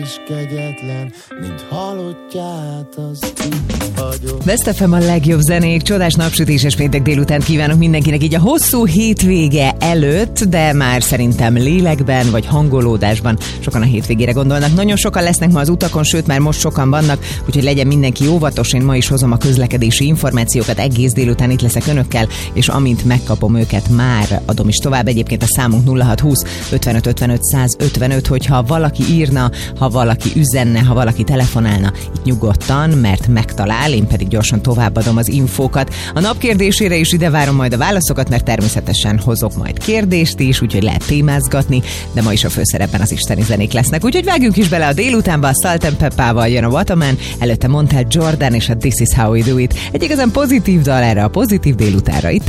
is kegyetlen, mint halottját az itt hagyom. Best FM a legjobb zenék, csodás napsütéses péntek délután kívánok mindenkinek így a hosszú hétvége előtt, de már szerintem lélekben vagy hangolódásban sokan a hétvégére gondolnak. Nagyon sokan lesznek ma az utakon, sőt már most sokan vannak, úgyhogy legyen mindenki óvatos. Én ma is hozom a közlekedési információkat, egész délután itt leszek önökkel, és amint megkapom őket, már adom is tovább. Egyébként a számunk 0620 55 55 155, hogyha valaki írna, ha valaki üzenne, ha valaki telefonálna, itt nyugodtan, mert megtalál, én pedig gyorsan továbbadom az infókat. A nap kérdésére is ide várom majd a válaszokat, mert természetesen hozok majd kérdést is, úgyhogy lehet témázgatni, de ma is a főszerepben az isteni zenék lesznek. Úgyhogy vágjunk is bele a délutánba, a Salt & Peppával jön a What a Man, előtte Montel Jordan és a This Is How We Do It. Egy igazán pozitív dal erre a pozitív délutánra itt